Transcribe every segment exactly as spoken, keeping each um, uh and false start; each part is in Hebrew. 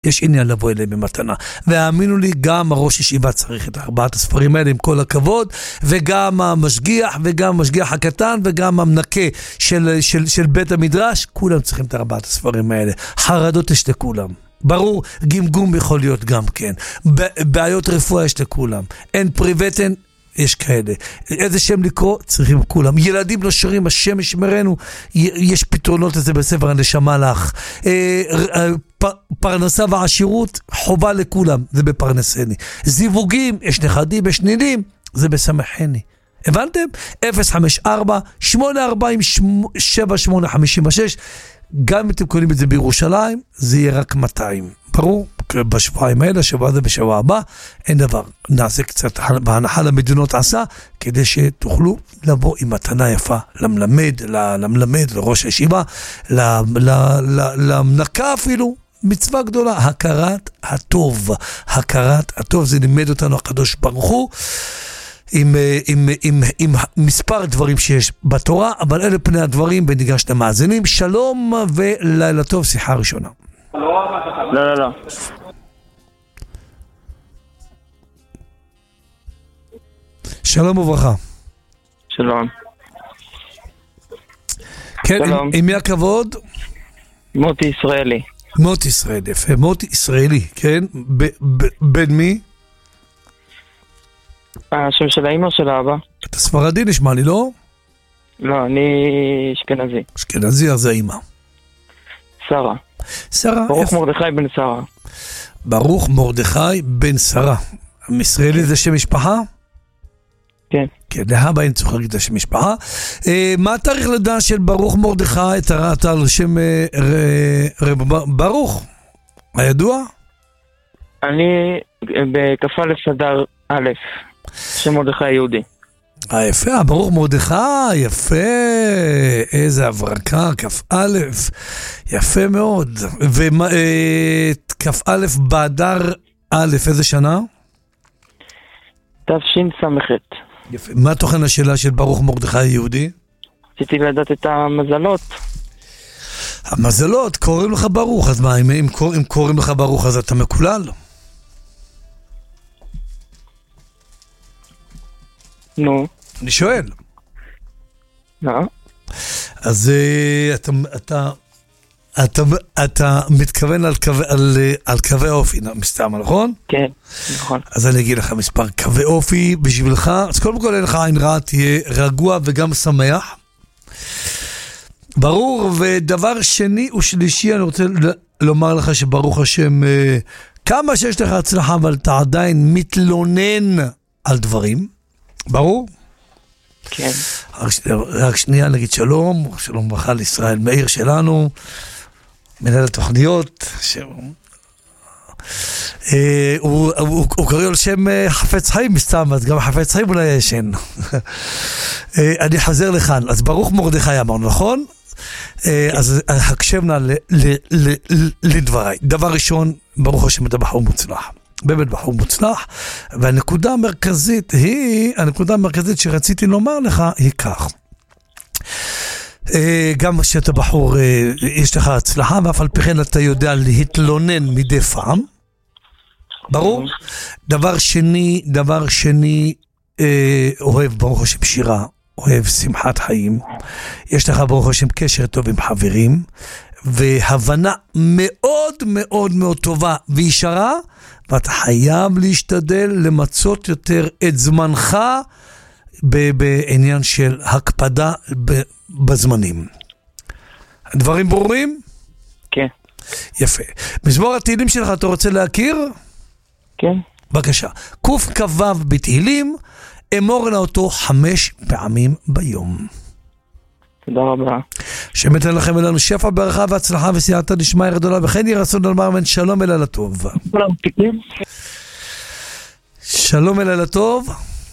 יש עניין לבוא אליהם במתנה. והאמינו לי, גם הראש ישיבה צריך את ארבעת הספרים האלה עם כל הכבוד, וגם המשגיח, וגם המשגיח הקטן, וגם המנקה של, של, של בית המדרש, כולם צריכים את ארבעת הספרים האלה. חרדות יש לכולם. ברור, גמגום יכול להיות גם כן. בעיות רפואה יש לכולם. אין פריבטן, יש כאלה. איזה שם לקרוא? צריכים כולם. ילדים לא שרים, השם ישמרנו. יש פתרונות לזה בספר הנשמה לך. פרנסה ועשירות, חובה לכולם. זה בפרנסני. זיווגים, יש נכדים, יש נינים, זה בשמחני. הבנתם? אפס חמש ארבע שמונה ארבע שבע שמונה חמש שש. גם אם אתם קונים את זה בירושלים, זה יהיה רק מאתיים. ברור? בשבועיים האלה, שבוע הזה בשבוע הבא, אין דבר. נעשה קצת בהנחה למדינות עשה, כדי שתוכלו לבוא עם מתנה יפה למלמד, למלמד, לראש הישיבה, למנקה אפילו, מצווה גדולה, הכרת הטוב. הכרת הטוב, זה לימד אותנו הקדוש ברוך הוא, עם, עם, עם, עם מספר דברים שיש בתורה, אבל אלה פני הדברים, וניגש למאזינים. שלום ולילה טוב, שיחה ראשונה. לא, לא, לא. שלום וברכה. שלום. כן, שלום. עם, עם מי הכבוד? מוטי ישראלי. מוטי ישראלי, יפה. מוטי ישראלי, כן? ב, ב, בין מי? השם של האמא של האבא. אתה ספרדי נשמע לי, לא? לא, אני אשכנזי. אשכנזי, אז זה האמא. שרה. שרה. ברוך איפה? מרדכי בן שרה. ברוך מרדכי בן שרה. ישראלי זה שם משפחה? כן. כן, להבא אין צורך להגיד שם משפחה. אה, מה התאריך לידה של ברוך מרדכי? אתה על שם אה, רב ברוך? הידוע? אני בכ"א אדר א', שם מרדכי יהודי. אה, יפה, ברוך מרדכי, יפה, איזה הברקה, כ"א, יפה מאוד. וכ"א באדר א', איזה שנה? תשס"ח. יפה. מה תוכן השאלה של ברוך מרדכי יהודי? רציתי לדעת את המזלות. המזלות, קוראים לך ברוך, אז מה, אם, אם, אם קוראים לך ברוך, אז אתה מקולל? נו. אני שואל. לא. אז אתה, אתה, אתה, אתה מתכוון על קווי, על, על קווי אופי, מסתם, נכון? כן, נכון. אז אני אגיד לך מספר קווי אופי בשבילך. אז קודם כל אין לך עין רע, תהיה רגוע וגם שמח. ברור, ודבר שני ושלישי, אני רוצה לומר לך שברוך השם, כמה שיש לך הצלחה, אבל אתה עדיין מתלונן על דברים. ברור? כן. רק שנייה נגיד שלום, שלום ברכה לישראל מאיר שלנו, מנהל התוכניות, הוא קורא על שם חפץ חיים מסתם, אז גם חפץ חיים אולי ישן. אני חוזר לכאן, אז ברוך מרדכי אמרנו, נכון? אז הקשבנה לדבריי. דבר ראשון, ברוך השם אתה בחור מוצלח. באמת בחור מוצלח, והנקודה המרכזית היא, הנקודה המרכזית שרציתי לומר לך היא כך. גם שאתה בחור, יש לך הצלחה, ואף על פי כן אתה יודע להתלונן מדי פעם. ברור? דבר שני, דבר שני, אוהב ברוך השם שירה, אוהב שמחת חיים. יש לך ברוך השם קשר טוב עם חברים, והבנה מאוד מאוד מאוד טובה וישרה, ואתה חייב להשתדל למצות יותר את זמנך בעניין של הקפדה בזמנים. הדברים ברורים? כן. יפה. מזמור התהילים שלך אתה רוצה להכיר? כן. בבקשה. קוף כבב בתהילים, אמור לה אותו חמש פעמים ביום. תודה רבה. שמתן לכם אלינו שפע ברכה והצלחה וסייעתא דשמיא גדולה, וכן יהי רצון לומר אמן. שלום אל הטוב. שלום אל הטוב.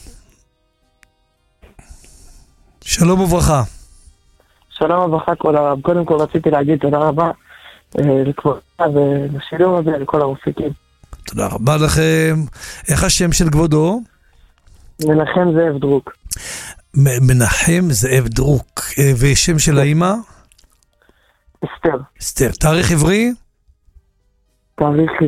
שלום וברכה. שלום וברכה כל הרב. קודם כל רציתי להגיד תודה רבה לכבודך ולשידור הזה לכל הרופאים. תודה רבה לכם. איך השם של כבודו? מנחם זאב דרוק. מנחם זאב דרוק. ושם של האמא? אסתר. אסתר. תאריך עברי? תאריך